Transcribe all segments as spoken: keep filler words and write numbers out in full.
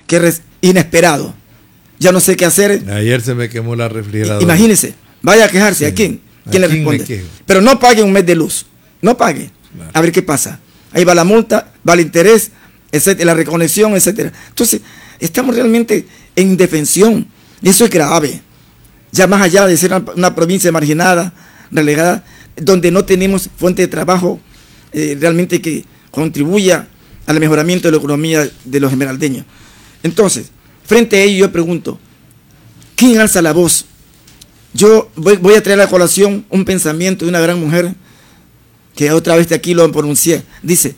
que es inesperado. Ya no sé qué hacer. Ayer se me quemó la refrigeradora. Imagínese, vaya a quejarse. Sí. ¿A quién? ¿Quién ¿A le quién responde? Pero no pague un mes de luz. No pague. Claro. A ver qué pasa. Ahí va la multa, va el interés, etcétera, la reconexión, etcétera. Entonces, estamos realmente en indefensión. Y eso es grave. Ya más allá de ser una, una provincia marginada, relegada, donde no tenemos fuente de trabajo eh, realmente que contribuya al mejoramiento de la economía de los esmeraldeños. Entonces, frente a ello yo pregunto, ¿quién alza la voz? Yo voy, voy a traer a la colación un pensamiento de una gran mujer que otra vez de aquí lo pronuncié. Dice,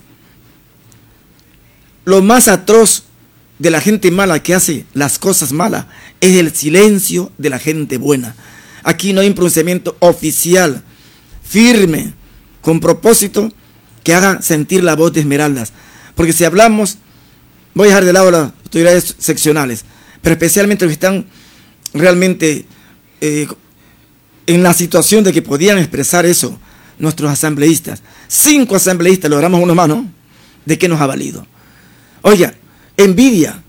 lo más atroz de la gente mala que hace las cosas malas es el silencio de la gente buena. Aquí no hay un pronunciamiento oficial, firme, con propósito que haga sentir la voz de Esmeraldas. Porque si hablamos, voy a dejar de lado las autoridades seccionales, pero especialmente los que están realmente eh, en la situación de que podían expresar eso, nuestros asambleístas. Cinco asambleístas logramos uno más, ¿no? ¿De qué nos ha valido? Oiga, envidia,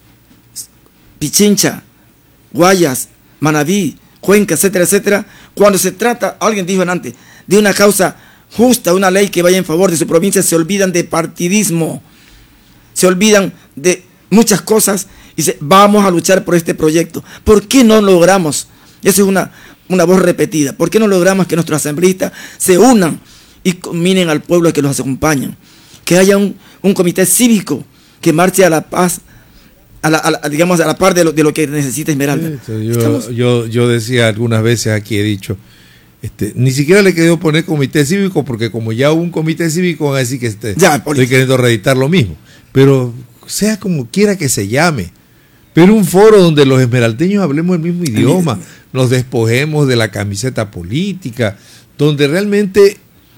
Pichincha, Guayas, Manabí, Cuenca, etcétera, etcétera. Cuando se trata, alguien dijo antes, de una causa justa, una ley que vaya en favor de su provincia, se olvidan de partidismo, se olvidan de muchas cosas y dicen, vamos a luchar por este proyecto. ¿Por qué no logramos? Esa es una, una voz repetida. ¿Por qué no logramos que nuestros asambleístas se unan y combinen al pueblo que los acompañan? Que haya un, un comité cívico que marche a la paz, a la, a la, digamos, a la par de lo, de lo que necesita Esmeralda. Sí, yo, yo, yo decía algunas veces aquí, he dicho, este, ni siquiera le quería poner comité cívico, porque como ya hubo un comité cívico, van a decir que este, ya, estoy queriendo reeditar lo mismo. Pero sea como quiera que se llame, pero un foro donde los esmeraldeños hablemos el mismo idioma, nos despojemos de la camiseta política, donde realmente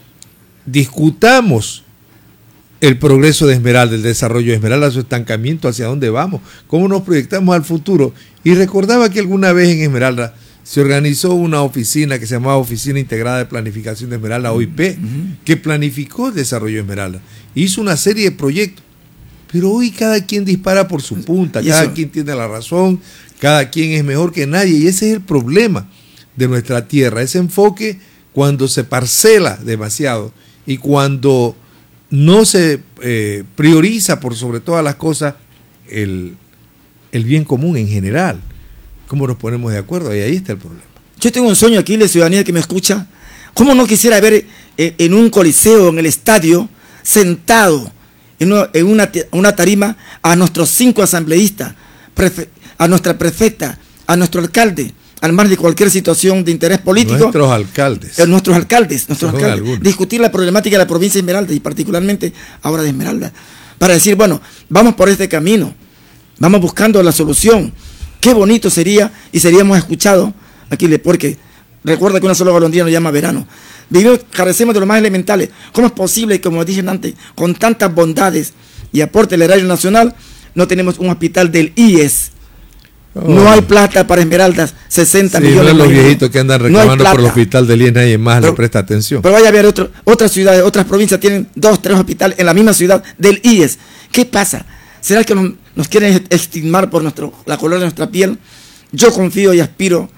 discutamos el progreso de Esmeralda, el desarrollo de Esmeralda, su estancamiento, hacia dónde vamos, cómo nos proyectamos al futuro. Y recordaba que alguna vez en Esmeralda se organizó una oficina que se llamaba Oficina Integrada de Planificación de Esmeralda, O I P, uh-huh. que planificó el desarrollo de Esmeralda. Hizo una serie de proyectos, pero hoy cada quien dispara por su punta, cada eso? quien tiene la razón, cada quien es mejor que nadie, y ese es el problema de nuestra tierra, ese enfoque cuando se parcela demasiado y cuando no se eh, prioriza por sobre todas las cosas el, el bien común en general. ¿Cómo nos ponemos de acuerdo? Y ahí está el problema. Yo tengo un sueño aquí, la ciudadanía que me escucha. ¿Cómo no quisiera ver eh, en un coliseo, en el estadio, sentado en una, en una, una tarima a nuestros cinco asambleístas, prefe, a nuestra prefecta, a nuestro alcalde, al mar de cualquier situación de interés político? Nuestros alcaldes. Eh, nuestros alcaldes, nuestros alcaldes. Discutir la problemática de la provincia de Esmeralda y particularmente ahora de Esmeralda. Para decir, bueno, vamos por este camino, vamos buscando la solución. Qué bonito sería y seríamos escuchados aquí, porque recuerda que una sola golondrina nos llama verano. Vivimos, carecemos de lo más elementales. ¿Cómo es posible, como dije antes, con tantas bondades y aporte del erario nacional, no tenemos un hospital del I E S? Oh. No hay plata para Esmeraldas, sesenta sí, millones. No los viejitos que andan reclamando no por el hospital del I E S, nadie más pero, le presta atención. Pero vaya a ver, otro, otras ciudades, otras provincias tienen dos, tres hospitales en la misma ciudad del I E S. ¿Qué pasa? ¿Será que nos, nos quieren estigmar por nuestro, la color de nuestra piel? Yo confío y aspiro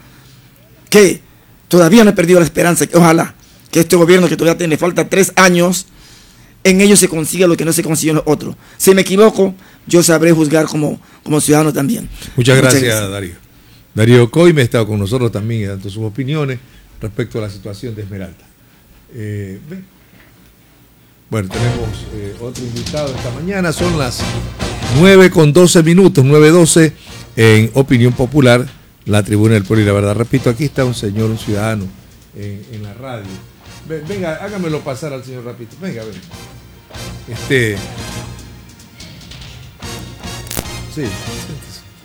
que todavía no he perdido la esperanza, que ojalá que este gobierno que todavía tiene falta tres años, en ellos se consiga lo que no se consiguió en los otros. Si me equivoco, yo sabré juzgar como, como ciudadano también. Muchas gracias, Muchas gracias, Darío. Darío Coime ha estado con nosotros también dando sus opiniones respecto a la situación de Esmeralda. Eh, bueno, tenemos eh, otro invitado esta mañana, son las nueve con doce minutos, nueve doce en Opinión Popular, la Tribuna del Pueblo y la Verdad. Repito, aquí está un señor, un ciudadano en, en la radio. Venga, hágamelo pasar al señor rapidito. Venga, venga. Este. Sí.